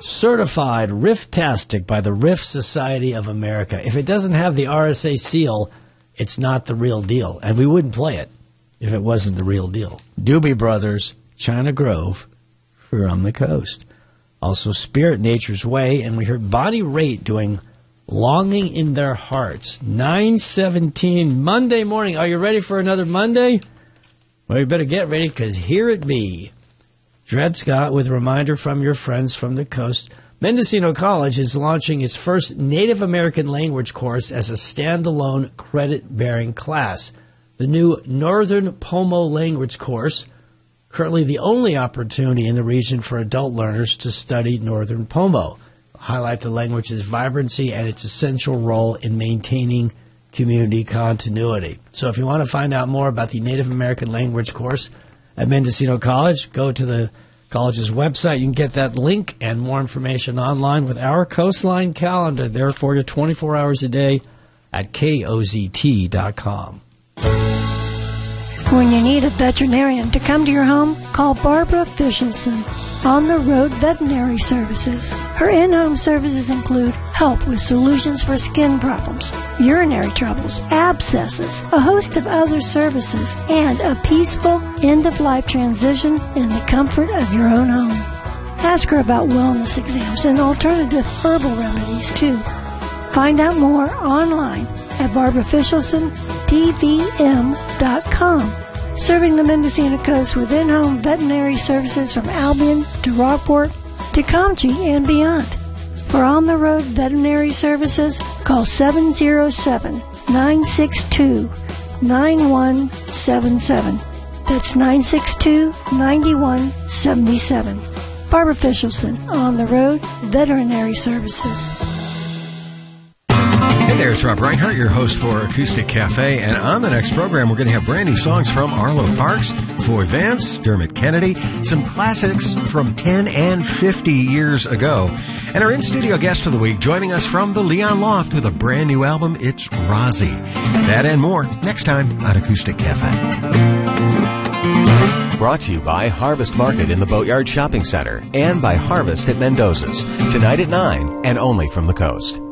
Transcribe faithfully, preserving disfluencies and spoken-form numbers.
certified Riff-tastic by the Riff Society of America. If it doesn't have the R S A seal, it's not the real deal. And we wouldn't play it if it wasn't the real deal. Doobie Brothers, China Grove, From the Coast. Also Spirit, Nature's Way. And we heard Bonnie Raitt doing Longing in Their Hearts. nine seventeen, Monday morning. Are you ready for another Monday? Well, you better get ready, because here it be. Dred Scott with a reminder from your friends from the coast. Mendocino College is launching its first Native American language course as a standalone credit-bearing class. The new Northern Pomo language course, currently the only opportunity in the region for adult learners to study Northern Pomo, highlight the language's vibrancy and its essential role in maintaining community continuity. So if you want to find out more about the Native American language course at Mendocino College, go to the college's website. You can get that link and more information online with our Coastline calendar there for you twenty-four hours a day at K O Z T dot com. When you need a veterinarian to come to your home, call Barbara Fishelson, On the Road Veterinary Services. Her in-home services include help with solutions for skin problems, urinary troubles, abscesses, a host of other services, and a peaceful end-of-life transition in the comfort of your own home. Ask her about wellness exams and alternative herbal remedies, too. Find out more online at barbara fishelson t v m dot com. Serving the Mendocino coast with in-home veterinary services from Albion to Rockport to Comchie and beyond. For on-the-road veterinary services, call seven oh seven, nine six two, nine one seven seven. That's nine six two, nine one seven seven. Barbara Fishelson, On the Road Veterinary Services. Hey there, it's Rob Reinhart, your host for Acoustic Cafe, and on the next program, we're going to have brand new songs from Arlo Parks, Floyd Vance, Dermot Kennedy, some classics from ten and fifty years ago, and our in-studio guest of the week joining us from the Leon Loft with a brand new album, it's Rozzy. That and more next time on Acoustic Cafe. Brought to you by Harvest Market in the Boatyard Shopping Center and by Harvest at Mendoza's. Tonight at nine and only from the coast.